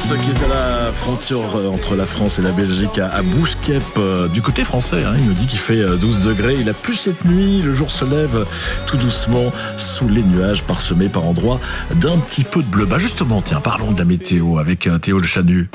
qui est à la frontière entre la France et la Belgique à Bousquep, du côté français. Il me dit qu'il fait 12 degrés. Il a plu cette nuit. Le jour se lève tout doucement sous les nuages, parsemés par endroits d'un petit peu de bleu. Bah justement, tiens, parlons de la météo avec Théo Le Chanu.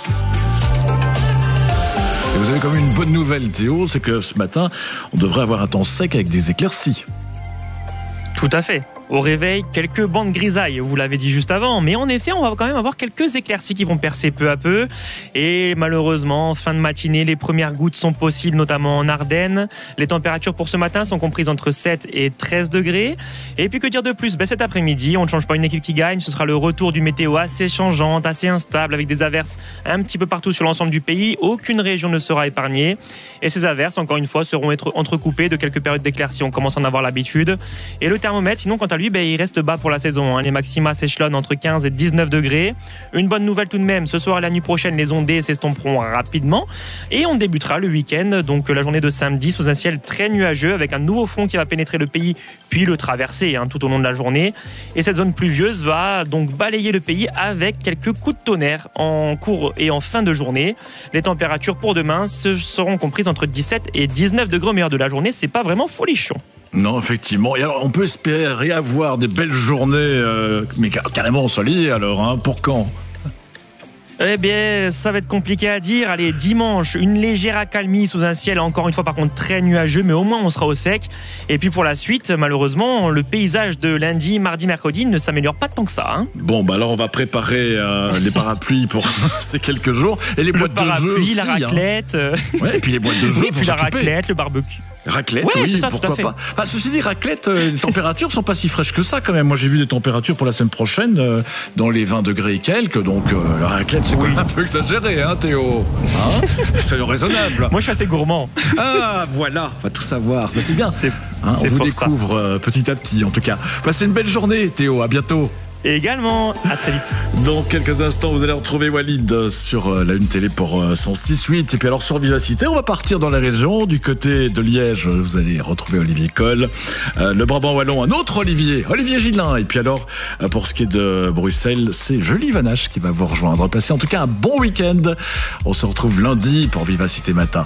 Et vous avez quand même une bonne nouvelle, Théo, c'est que ce matin, on devrait avoir un temps sec avec des éclaircies. Tout à fait. Au réveil, quelques bandes grisailles, vous l'avez dit juste avant, mais en effet, on va quand même avoir quelques éclaircies qui vont percer peu à peu. Et malheureusement, fin de matinée, les premières gouttes sont possibles, notamment en Ardennes. Les températures pour ce matin sont comprises entre 7 et 13 degrés. Et puis que dire de plus ? Cet après-midi, on ne change pas une équipe qui gagne, ce sera le retour du météo assez changeante, assez instable, avec des averses un petit peu partout sur l'ensemble du pays. Aucune région ne sera épargnée. Et ces averses, encore une fois, seront entrecoupées de quelques périodes d'éclaircies. On commence à en avoir l'habitude. Et le thermomètre, sinon, quant à lui, il reste bas pour la saison. Les maxima s'échelonnent entre 15 et 19 degrés. Une bonne nouvelle tout de même, ce soir et la nuit prochaine, les ondées s'estomperont rapidement. Et on débutera le week-end, donc la journée de samedi, sous un ciel très nuageux, avec un nouveau front qui va pénétrer le pays, puis le traverser tout au long de la journée. Et cette zone pluvieuse va donc balayer le pays avec quelques coups de tonnerre en cours et en fin de journée. Les températures pour demain seront comprises entre 17 et 19 degrés au meilleur de la journée. C'est pas vraiment folichon. Non, effectivement. Et alors, on peut espérer avoir des belles journées, mais carrément ensoleillées alors, pour quand ? Eh bien, ça va être compliqué à dire. Allez, dimanche, une légère accalmie sous un ciel, encore une fois, par contre, très nuageux, mais au moins, on sera au sec. Et puis, pour la suite, malheureusement, le paysage de lundi, mardi, mercredi ne s'améliore pas tant que ça. Bon, alors, on va préparer les parapluies pour ces quelques jours. Et les boîtes de jeux aussi. La raclette. Ouais, et puis les boîtes de jeux. Oui, puis la raclette, le barbecue. Raclette, ouais, oui, ça, pourquoi pas. Ceci dit, raclette, les températures sont pas si fraîches que ça quand même. Moi, j'ai vu des températures pour la semaine prochaine dans les 20 degrés et quelques. Donc, la raclette, c'est quand même un peu exagéré, Théo. C'est raisonnable. Moi, je suis assez gourmand. Ah, voilà, on va tout savoir. C'est bien. On vous découvre petit à petit, en tout cas. Passez une belle journée, Théo. À bientôt. Et également, à très vite. Dans quelques instants, vous allez retrouver Walid sur la Une Télé pour son 6-8. Et puis alors sur Vivacité, on va partir dans la région. Du côté de Liège, vous allez retrouver Olivier Coll. Le Brabant Wallon, un autre Olivier Gillin. Et puis alors, pour ce qui est de Bruxelles, c'est Julie Vanache qui va vous rejoindre. Passez en tout cas un bon week-end. On se retrouve lundi pour Vivacité Matin.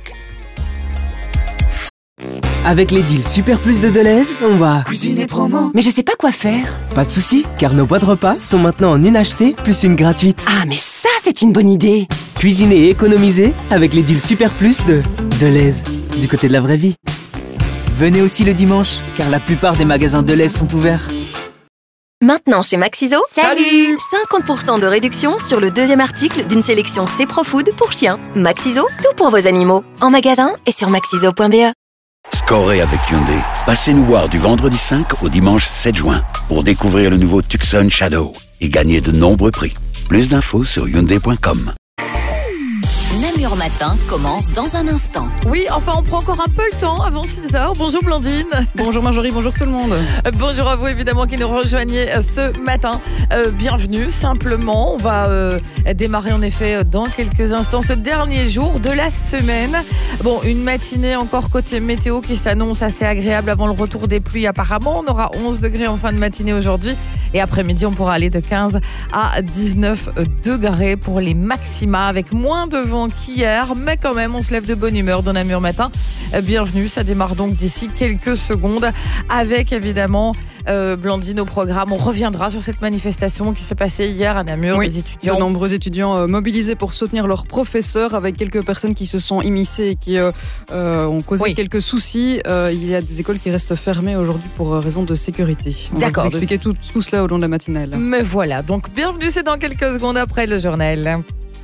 Avec les deals Super Plus de Deleuze, on va cuisiner promo. Mais je sais pas quoi faire. Pas de soucis, car nos boîtes repas sont maintenant en une achetée plus une gratuite. Ah, mais ça, c'est une bonne idée. Cuisiner et économiser avec les deals Super Plus de Deleuze, du côté de la vraie vie. Venez aussi le dimanche, car la plupart des magasins Deleuze sont ouverts. Maintenant chez Maxiso, salut 50% de réduction sur le deuxième article d'une sélection C-Pro-Food pour chiens. Maxiso, tout pour vos animaux. En magasin et sur maxiso.be. Scorez avec Hyundai. Passez nous voir du vendredi 5 au dimanche 7 juin pour découvrir le nouveau Tucson Shadow et gagner de nombreux prix. Plus d'infos sur Hyundai.com. Namur Matin commence dans un instant. Oui, enfin on prend encore un peu le temps avant 6h. Bonjour Blandine. Bonjour Marjorie, bonjour tout le monde. Bonjour à vous évidemment qui nous rejoignez ce matin. Bienvenue simplement. On va démarrer en effet dans quelques instants ce dernier jour de la semaine. Bon, une matinée encore côté météo qui s'annonce assez agréable avant le retour des pluies apparemment. On aura 11 degrés en fin de matinée aujourd'hui. Et après-midi, on pourra aller de 15 à 19 degrés pour les maxima avec moins de vent qu'hier. Mais quand même, on se lève de bonne humeur dans Namur Matin. Bienvenue, ça démarre donc d'ici quelques secondes avec évidemment Blandine au programme. On reviendra sur cette manifestation qui s'est passée hier à Namur. Oui, des étudiants. de nombreux étudiants mobilisés pour soutenir leurs professeurs avec quelques personnes qui se sont immiscées et qui ont causé quelques soucis. Il y a des écoles qui restent fermées aujourd'hui pour raison de sécurité. On va vous expliquer tout cela au long de la matinale. Mais voilà, donc bienvenue, c'est dans quelques secondes après le journal.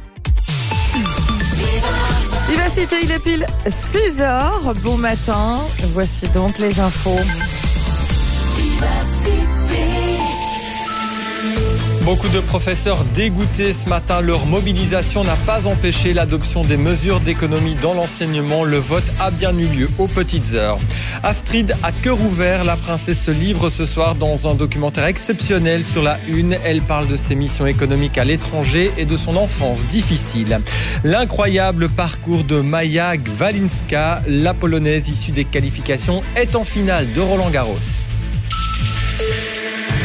Vivacité, il est pile 6h. Bon matin, voici donc les infos. Beaucoup de professeurs dégoûtés ce matin. Leur mobilisation n'a pas empêché l'adoption des mesures d'économie dans l'enseignement. Le vote a bien eu lieu aux petites heures. Astrid a cœur ouvert. La princesse se livre ce soir dans un documentaire exceptionnel sur la Une. Elle parle de ses missions économiques à l'étranger et de son enfance difficile. L'incroyable parcours de Maja Gwalinska, la Polonaise issue des qualifications, est en finale de Roland-Garros.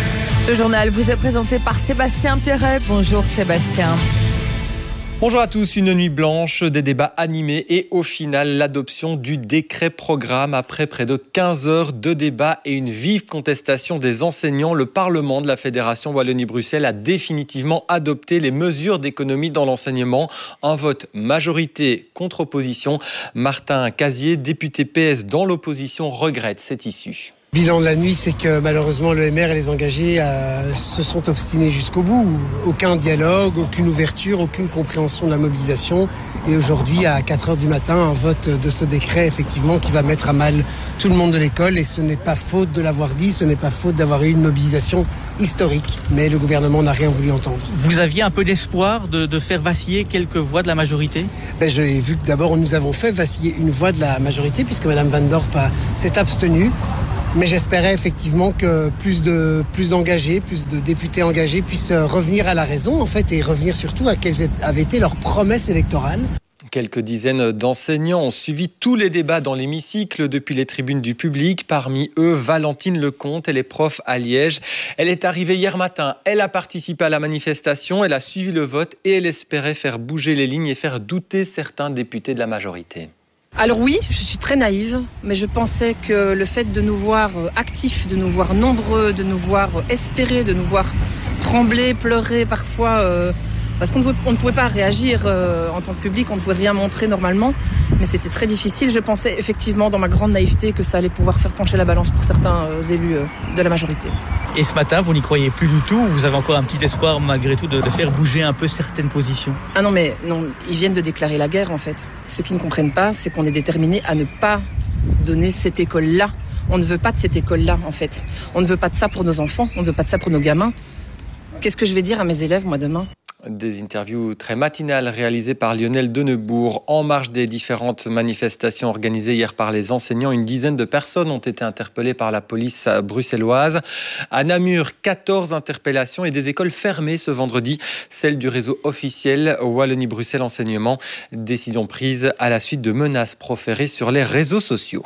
Le journal vous est présenté par Sébastien Pierret. Bonjour Sébastien. Bonjour à tous, une nuit blanche, des débats animés et au final l'adoption du décret programme. Après près de 15 heures de débats et une vive contestation des enseignants, le Parlement de la Fédération Wallonie-Bruxelles a définitivement adopté les mesures d'économie dans l'enseignement. Un vote majorité contre opposition. Martin Casier, député PS dans l'opposition, regrette cette issue. Bilan de la nuit, c'est que malheureusement le MR et les engagés se sont obstinés jusqu'au bout. Aucun dialogue, aucune ouverture, aucune compréhension de la mobilisation. Et aujourd'hui, à 4h du matin, un vote de ce décret, effectivement, qui va mettre à mal tout le monde de l'école. Et ce n'est pas faute de l'avoir dit, ce n'est pas faute d'avoir eu une mobilisation historique. Mais le gouvernement n'a rien voulu entendre. Vous aviez un peu d'espoir de faire vaciller quelques voix de la majorité ? J'ai vu que d'abord, nous avons fait vaciller une voix de la majorité, puisque Mme Van Dorp s'est abstenue. Mais j'espérais effectivement que plus d'engagés, plus de députés engagés puissent revenir à la raison, en fait, et revenir surtout à quelles avaient été leurs promesses électorales. Quelques dizaines d'enseignants ont suivi tous les débats dans l'hémicycle depuis les tribunes du public. Parmi eux, Valentine Lecomte, elle est prof à Liège. Elle est arrivée hier matin, elle a participé à la manifestation, elle a suivi le vote et elle espérait faire bouger les lignes et faire douter certains députés de la majorité. Alors oui, je suis très naïve, mais je pensais que le fait de nous voir actifs, de nous voir nombreux, de nous voir espérer, de nous voir trembler, pleurer parfois, parce qu'on ne pouvait pas réagir en tant que public, on ne pouvait rien montrer normalement, mais c'était très difficile. Je pensais effectivement dans ma grande naïveté que ça allait pouvoir faire pencher la balance pour certains élus de la majorité. Et ce matin, vous n'y croyez plus du tout ? Vous avez encore un petit espoir malgré tout de faire bouger un peu certaines positions ? Ah non, mais non, ils viennent de déclarer la guerre en fait. Ce qu'ils ne comprennent pas, c'est qu'on est déterminés à ne pas donner cette école-là. On ne veut pas de cette école-là en fait. On ne veut pas de ça pour nos enfants, on ne veut pas de ça pour nos gamins. Qu'est-ce que je vais dire à mes élèves moi demain ? Des interviews très matinales réalisées par Lionel Denebourg. En marge des différentes manifestations organisées hier par les enseignants, une dizaine de personnes ont été interpellées par la police bruxelloise. À Namur, 14 interpellations et des écoles fermées ce vendredi. Celle du réseau officiel Wallonie-Bruxelles Enseignement. Décision prise à la suite de menaces proférées sur les réseaux sociaux.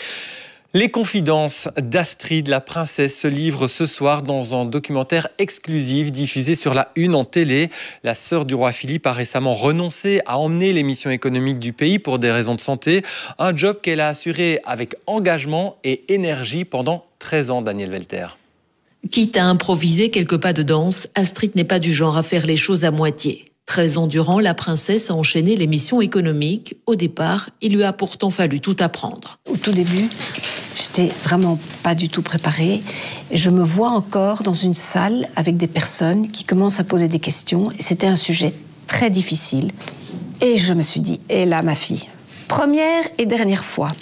Les confidences d'Astrid, la princesse, se livrent ce soir dans un documentaire exclusif diffusé sur la Une en télé. La sœur du roi Philippe a récemment renoncé à emmener les missions économiques du pays pour des raisons de santé. Un job qu'elle a assuré avec engagement et énergie pendant 13 ans, Daniel Welter. Quitte à improviser quelques pas de danse, Astrid n'est pas du genre à faire les choses à moitié. 13 ans durant, la princesse a enchaîné les missions économiques. Au départ, il lui a pourtant fallu tout apprendre. Au tout début, j'étais vraiment pas du tout préparée. Et je me vois encore dans une salle avec des personnes qui commencent à poser des questions. Et c'était un sujet très difficile. Et je me suis dit, et là, ma fille, première et dernière fois,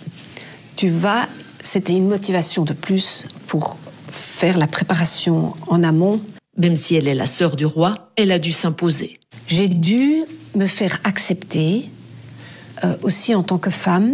c'était une motivation de plus pour faire la préparation en amont. Même si elle est la sœur du roi, elle a dû s'imposer. J'ai dû me faire accepter, aussi en tant que femme,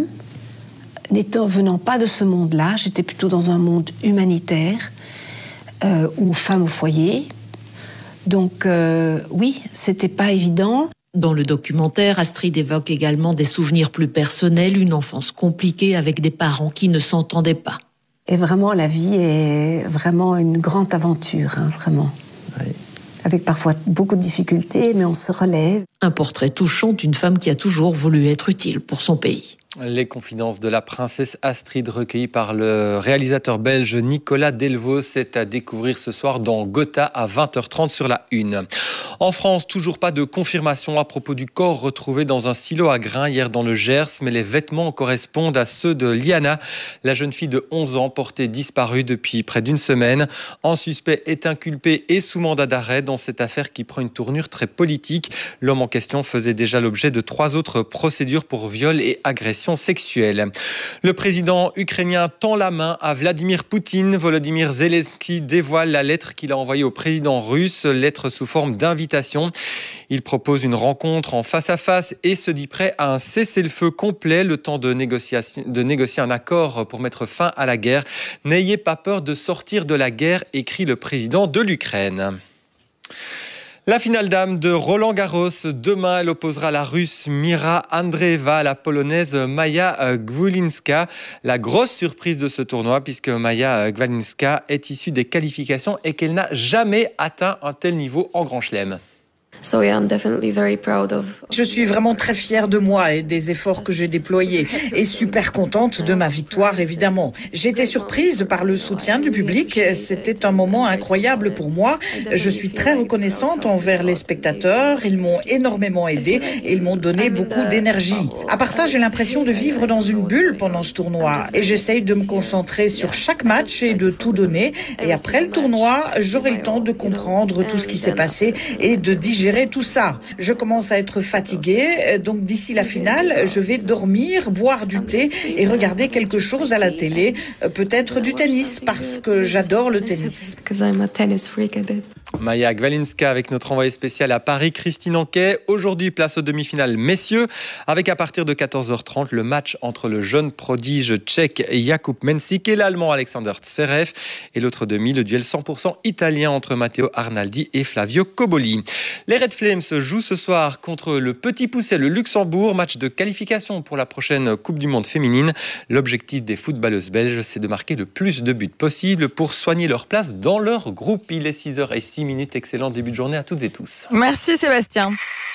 venant pas de ce monde-là, j'étais plutôt dans un monde humanitaire, ou femme au foyer. Donc oui, c'était pas évident. Dans le documentaire, Astrid évoque également des souvenirs plus personnels, une enfance compliquée avec des parents qui ne s'entendaient pas. Et vraiment, la vie est vraiment une grande aventure, vraiment. Oui. Avec parfois beaucoup de difficultés, mais on se relève. Un portrait touchant d'une femme qui a toujours voulu être utile pour son pays. Les confidences de la princesse Astrid recueillies par le réalisateur belge Nicolas Delvaux, c'est à découvrir ce soir dans Gotha à 20h30 sur la Une. En France, toujours pas de confirmation à propos du corps retrouvé dans un silo à grains hier dans le Gers, mais les vêtements correspondent à ceux de Liana, la jeune fille de 11 ans portée disparue depuis près d'une semaine. Un suspect est inculpé et sous mandat d'arrêt dans cette affaire qui prend une tournure très politique. L'homme en question faisait déjà l'objet de 3 autres procédures pour viol et agression sexuelle. Le président ukrainien tend la main à Vladimir Poutine. Volodymyr Zelensky dévoile la lettre qu'il a envoyée au président russe, lettre sous forme d'invitation. Il propose une rencontre en face à face et se dit prêt à un cessez-le-feu complet, le temps de négocier un accord pour mettre fin à la guerre. N'ayez pas peur de sortir de la guerre, écrit le président de l'Ukraine. La finale dame de Roland Garros. Demain, elle opposera la Russe Mira Andreeva à la Polonaise Maja Gwialinska. La grosse surprise de ce tournoi, puisque Maja Gwialinska est issue des qualifications et qu'elle n'a jamais atteint un tel niveau en Grand Chelem. Je suis vraiment très fière de moi et des efforts que j'ai déployés et super contente de ma victoire, évidemment. J'ai été surprise par le soutien du public. C'était un moment incroyable pour moi. Je suis très reconnaissante envers les spectateurs. Ils m'ont énormément aidée et ils m'ont donné beaucoup d'énergie. À part ça, j'ai l'impression de vivre dans une bulle pendant ce tournoi et j'essaye de me concentrer sur chaque match et de tout donner. Et après le tournoi, j'aurai le temps de comprendre tout ce qui s'est passé et de digérer tout ça. Je commence à être fatiguée, donc d'ici la finale, je vais dormir, boire du thé et regarder quelque chose à la télé, peut-être du tennis, parce que j'adore le tennis. Maja Gwialinska avec notre envoyé spécial à Paris, Christine Anquet. Aujourd'hui, place aux demi-finales messieurs, avec à partir de 14h30 le match entre le jeune prodige tchèque Jakub Mensik et l'allemand Alexander Zverev. Et l'autre demi, le duel 100% italien entre Matteo Arnaldi et Flavio Cobolli. Les Red Flames jouent ce soir contre le Petit Poucet, le Luxembourg. Match de qualification pour la prochaine Coupe du Monde féminine. L'objectif des footballeuses belges, c'est de marquer le plus de buts possible pour soigner leur place dans leur groupe. Il est 6h06. Excellent début de journée à toutes et tous. Merci Sébastien.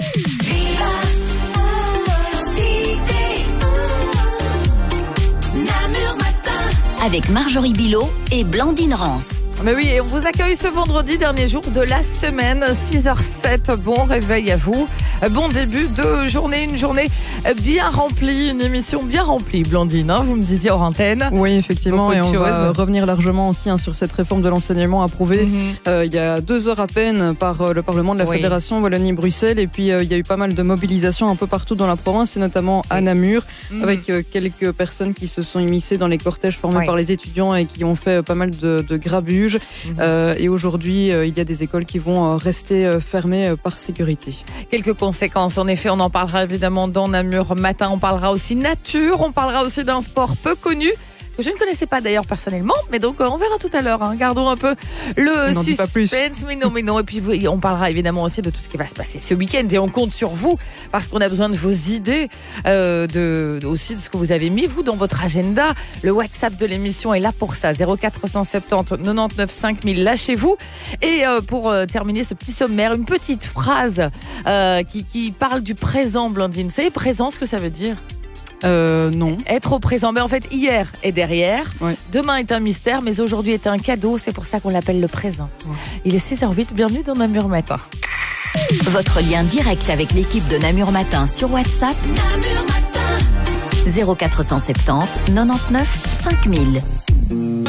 Avec Marjorie Bilot et Blandine Rance. Mais oui, et on vous accueille ce vendredi, dernier jour de la semaine, 6h07. Bon réveil à vous. Bon début de journée, une journée bien remplie, une émission bien remplie, Blandine, hein, vous me disiez hors antenne. Oui, effectivement, beaucoup et on va choses. revenir largement aussi sur cette réforme de l'enseignement approuvée il y a 2 heures à peine par le Parlement de la Fédération Wallonie-Bruxelles. Et puis il y a eu pas mal de mobilisations un peu partout dans la province, et notamment à Namur, avec quelques personnes qui se sont immiscées dans les cortèges formés par les étudiants et qui ont fait pas mal de grabuge. Et aujourd'hui, il y a des écoles qui vont rester fermées par sécurité. Quelques conséquences, en effet, on en parlera évidemment dans Namur Matin. On parlera aussi nature, on parlera aussi d'un sport peu connu, que je ne connaissais pas d'ailleurs personnellement, mais donc on verra tout à l'heure. Gardons un peu le suspense, mais non. Et puis on parlera évidemment aussi de tout ce qui va se passer ce week-end, et on compte sur vous parce qu'on a besoin de vos idées, aussi de ce que vous avez mis vous dans votre agenda. Le WhatsApp de l'émission est là pour ça, 0470 99 5000. Lâchez-vous. Et pour terminer ce petit sommaire, une petite phrase qui parle du présent, Blandine. Vous savez, présent, ce que ça veut dire? Non. Être au présent. Mais en fait, hier est derrière. Ouais. Demain est un mystère, mais aujourd'hui est un cadeau. C'est pour ça qu'on l'appelle le présent. Ouais. Il est 6h08. Bienvenue dans Namur Matin. Votre lien direct avec l'équipe de Namur Matin sur WhatsApp. Namur Matin. 0470 99 5000.